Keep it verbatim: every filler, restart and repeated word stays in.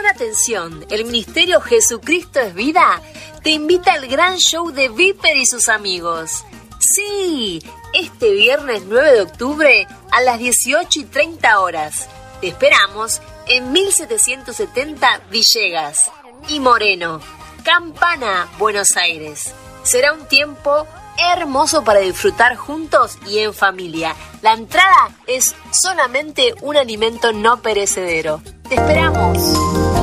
atención, el Ministerio Jesucristo es Vida te invita al gran show de Viper y sus amigos. Sí, este viernes nueve de octubre a las dieciocho y treinta horas. Te esperamos en mil setecientos setenta Villegas y Moreno, Campana, Buenos Aires. Será un tiempo hermoso para disfrutar juntos y en familia. La entrada es solamente un alimento no perecedero. ¡Te esperamos!